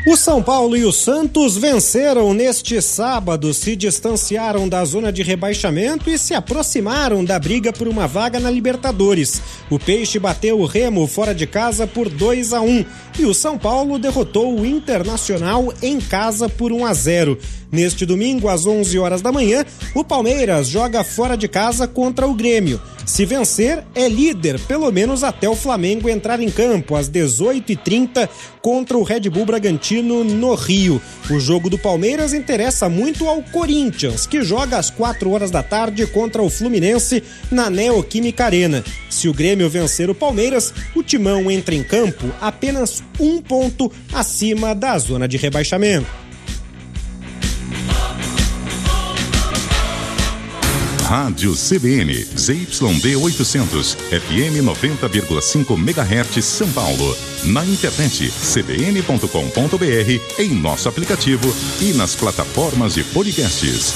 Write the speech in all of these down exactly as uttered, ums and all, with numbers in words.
O São Paulo e o Santos venceram neste sábado, se distanciaram da zona de rebaixamento e se aproximaram da briga por uma vaga na Libertadores. O Peixe bateu o Remo fora de casa por dois a um e o São Paulo derrotou o Internacional em casa por um a zero. Neste domingo, às onze horas da manhã, o Palmeiras joga fora de casa contra o Grêmio. Se vencer, é líder, pelo menos até o Flamengo entrar em campo às dezoito e trinta contra o Red Bull Bragantino no Rio. O jogo do Palmeiras interessa muito ao Corinthians, que joga às quatro horas da tarde contra o Fluminense na Neoquímica Arena. Se o Grêmio vencer o Palmeiras, o Timão entra em campo apenas um ponto acima da zona de rebaixamento. Rádio C B N, Z Y D oitocentos, F M noventa vírgula cinco megahertz, São Paulo. Na internet, c b n ponto com ponto b r, em nosso aplicativo e nas plataformas de podcasts.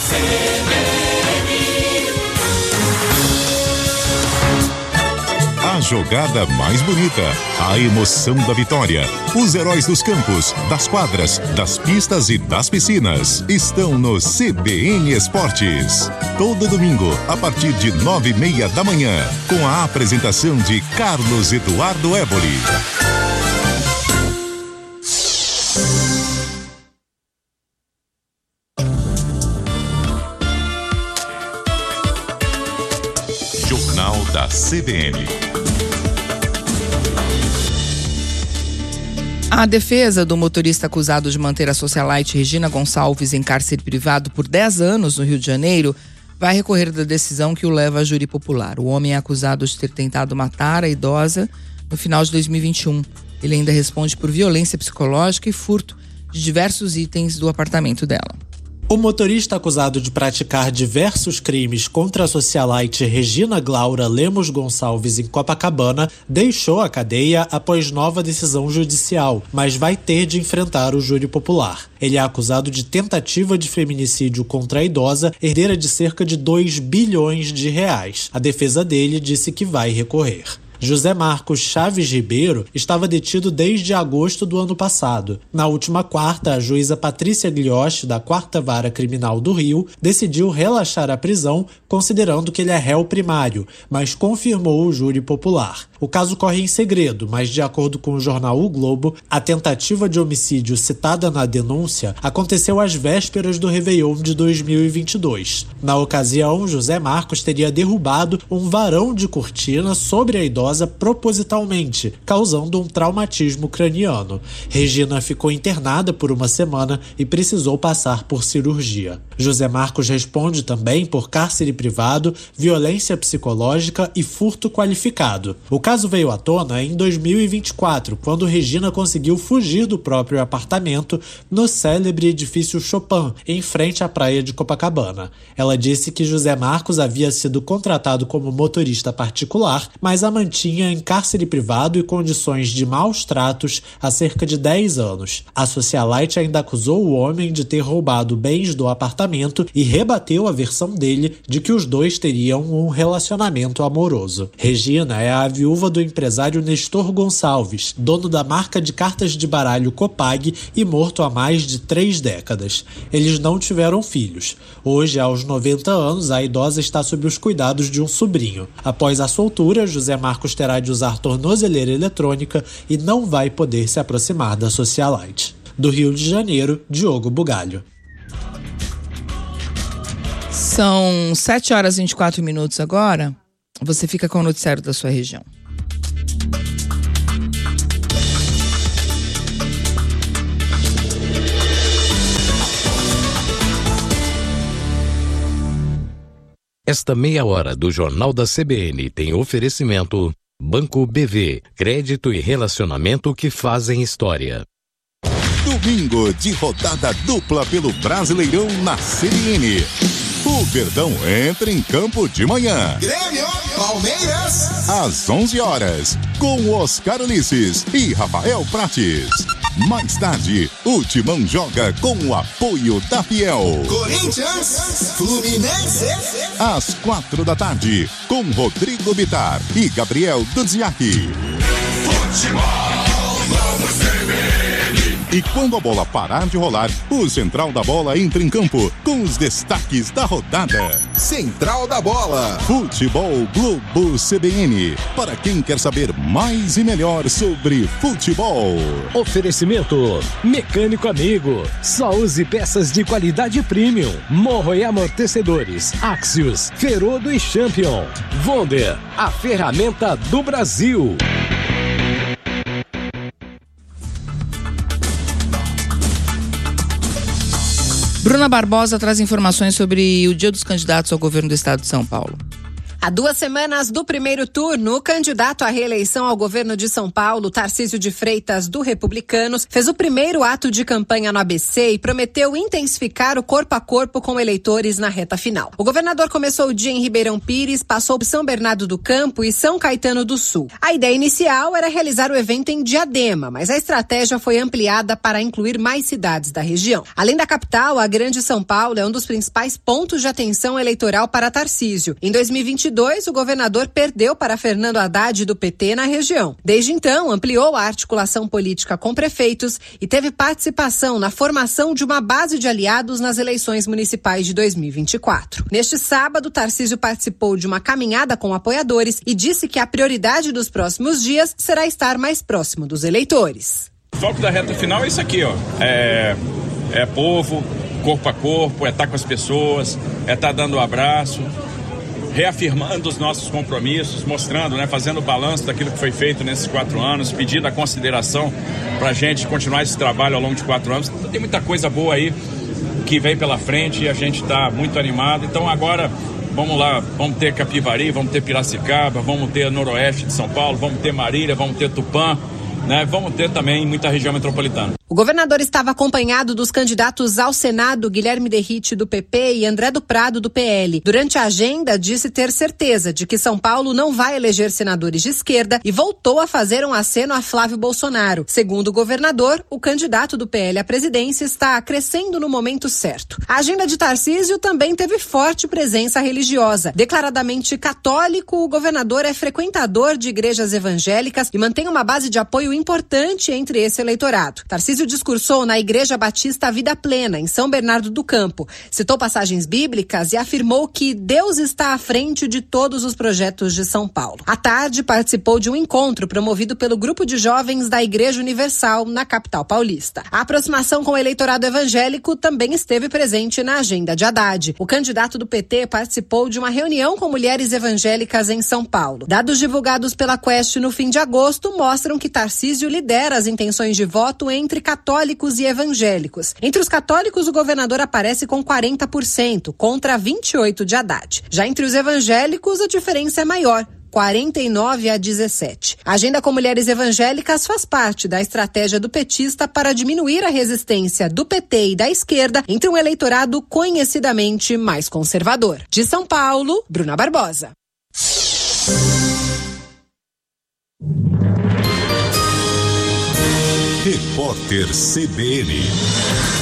A jogada mais bonita, a emoção da vitória. Os heróis dos campos, das quadras, das pistas e das piscinas estão no C B N Esportes. Todo domingo, a partir de nove e meia da manhã, com a apresentação de Carlos Eduardo Éboli. Jornal da C B N. A defesa do motorista acusado de manter a socialite Regina Gonçalves em cárcere privado por dez anos no Rio de Janeiro vai recorrer da decisão que o leva a júri popular. O homem é acusado de ter tentado matar a idosa no final de dois mil e vinte e um. Ele ainda responde por violência psicológica e furto de diversos itens do apartamento dela. O motorista acusado de praticar diversos crimes contra a socialite Regina Glaura Lemos Gonçalves em Copacabana deixou a cadeia após nova decisão judicial, mas vai ter de enfrentar o júri popular. Ele é acusado de tentativa de feminicídio contra a idosa, herdeira de cerca de dois bilhões de reais. A defesa dele disse que vai recorrer. José Marcos Chaves Ribeiro estava detido desde agosto do ano passado. Na última quarta, a juíza Patrícia Glioche, da quarta Vara Criminal do Rio, decidiu relaxar a prisão, considerando que ele é réu primário, mas confirmou o júri popular. O caso corre em segredo, mas de acordo com o jornal O Globo, a tentativa de homicídio citada na denúncia aconteceu às vésperas do Réveillon de dois mil e vinte e dois. Na ocasião, José Marcos teria derrubado um varão de cortina sobre a idosa propositalmente, causando um traumatismo craniano. Regina ficou internada por uma semana e precisou passar por cirurgia. José Marcos responde também por cárcere privado, violência psicológica e furto qualificado. O caso veio à tona em dois mil e vinte e quatro, quando Regina conseguiu fugir do próprio apartamento no célebre edifício Chopin, em frente à praia de Copacabana. Ela disse que José Marcos havia sido contratado como motorista particular, mas a mantinha em cárcere privado e condições de maus tratos há cerca de dez anos. A socialite ainda acusou o homem de ter roubado bens do apartamento e rebateu a versão dele de que os dois teriam um relacionamento amoroso. Regina é a viúva do empresário Nestor Gonçalves, dono da marca de cartas de baralho Copag e morto há mais de três décadas. Eles não tiveram filhos. Hoje, aos noventa anos, a idosa está sob os cuidados de um sobrinho. Após a soltura, José Marcos terá de usar tornozeleira eletrônica e não vai poder se aproximar da socialite. Do Rio de Janeiro, Diogo Bugalho. São sete horas e vinte e quatro minutos agora. Você fica com o noticiário da sua região. Esta meia hora do Jornal da C B N tem oferecimento Banco B V, crédito e relacionamento que fazem história. Domingo de rodada dupla pelo Brasileirão na C B N. O Verdão entra em campo de manhã. Grêmio, Palmeiras. Às onze horas, com Oscar Ulisses e Rafael Prates. Mais tarde, o Timão joga com o apoio da Fiel. Corinthians, Fluminense. Às quatro da tarde, com Rodrigo Bitar e Gabriel Dudziak. Futebol, vamos C B N. E quando a bola parar de rolar, o Central da Bola entra em campo com os destaques da rodada. Central da Bola. Futebol Globo C B N. Para quem quer saber mais e melhor sobre futebol. Oferecimento Mecânico Amigo. Só use peças de qualidade premium. Morro e amortecedores. Axios, Ferodo e Champion. Wonder, a ferramenta do Brasil. Bruna Barbosa traz informações sobre o Dia dos Candidatos ao governo do estado de São Paulo. Há duas semanas do primeiro turno, o candidato à reeleição ao governo de São Paulo, Tarcísio de Freitas, do Republicanos, fez o primeiro ato de campanha no A B C e prometeu intensificar o corpo a corpo com eleitores na reta final. O governador começou o dia em Ribeirão Pires, passou por São Bernardo do Campo e São Caetano do Sul. A ideia inicial era realizar o evento em Diadema, mas a estratégia foi ampliada para incluir mais cidades da região. Além da capital, a Grande São Paulo é um dos principais pontos de atenção eleitoral para Tarcísio. Em dois mil e vinte e dois, o governador perdeu para Fernando Haddad do P T na região. Desde então, ampliou a articulação política com prefeitos e teve participação na formação de uma base de aliados nas eleições municipais de dois mil e vinte e quatro. Neste sábado, Tarcísio participou de uma caminhada com apoiadores e disse que a prioridade dos próximos dias será estar mais próximo dos eleitores. O foco da reta final é isso aqui, ó. É, é povo, corpo a corpo, é estar com as pessoas, é estar dando um abraço, reafirmando os nossos compromissos, mostrando, né, fazendo o balanço daquilo que foi feito nesses quatro anos, pedindo a consideração para a gente continuar esse trabalho ao longo de quatro anos. Tem muita coisa boa aí que vem pela frente e a gente está muito animado. Então agora, vamos lá, vamos ter Capivari, vamos ter Piracicaba, vamos ter Noroeste de São Paulo, vamos ter Marília, vamos ter Tupã, né? Vamos ter também muita região metropolitana. O governador estava acompanhado dos candidatos ao Senado, Guilherme Derrite, do P P, e André do Prado, do P L. Durante a agenda, disse ter certeza de que São Paulo não vai eleger senadores de esquerda e voltou a fazer um aceno a Flávio Bolsonaro. Segundo o governador, o candidato do P L à presidência está crescendo no momento certo. A agenda de Tarcísio também teve forte presença religiosa. Declaradamente católico, o governador é frequentador de igrejas evangélicas e mantém uma base de apoio importante entre esse eleitorado. Tarcísio discursou na Igreja Batista Vida Plena, em São Bernardo do Campo. Citou passagens bíblicas e afirmou que Deus está à frente de todos os projetos de São Paulo. À tarde, participou de um encontro promovido pelo Grupo de Jovens da Igreja Universal, na capital paulista. A aproximação com o eleitorado evangélico também esteve presente na agenda de Haddad. O candidato do P T participou de uma reunião com mulheres evangélicas em São Paulo. Dados divulgados pela Quest no fim de agosto mostram que Tarcísio Tarcísio lidera as intenções de voto entre católicos e evangélicos. Entre os católicos, o governador aparece com quarenta por cento, contra vinte e oito por cento de Haddad. Já entre os evangélicos, a diferença é maior, quarenta e nove a dezessete. A agenda com mulheres evangélicas faz parte da estratégia do petista para diminuir a resistência do P T e da esquerda entre um eleitorado conhecidamente mais conservador. De São Paulo, Bruna Barbosa. Repórter C B N.